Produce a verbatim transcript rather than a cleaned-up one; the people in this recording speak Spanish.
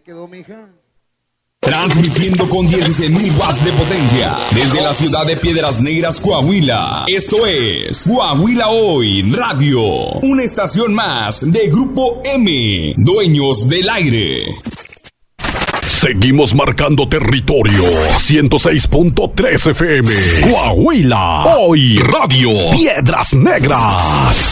quedó, mija? Transmitiendo con dieciséis mil watts de potencia desde la ciudad de Piedras Negras, Coahuila. Esto es Coahuila Hoy Radio, una estación más de Grupo M, dueños del aire. Seguimos marcando territorio. ciento seis punto tres F M. Coahuila Hoy Radio. Piedras Negras.